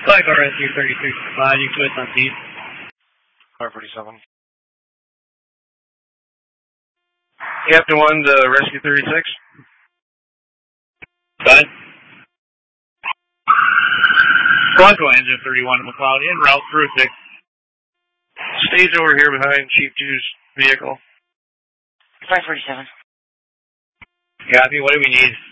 Flag RSU 3365, you put on T. Car 47. Captain 1 to Rescue 36. Got it. Bronco Engine 31 at McLeod, en route through 6. Stage over here behind Chief 2's vehicle. 547. Copy, what do we need?